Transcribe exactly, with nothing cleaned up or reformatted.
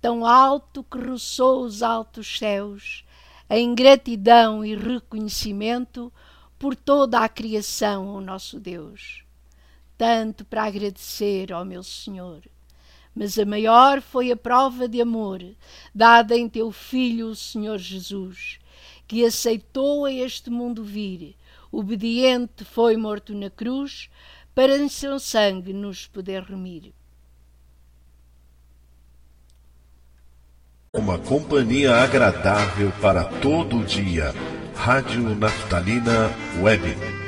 tão alto que roçou os altos céus, em gratidão e reconhecimento por toda a criação ao nosso Deus. Tanto para agradecer ao meu Senhor. Mas a maior foi a prova de amor dada em teu Filho, o Senhor Jesus, que aceitou a este mundo vir, obediente foi morto na cruz, para em seu sangue nos poder remir. Uma companhia agradável para todo o dia. Rádio Naftalina Web.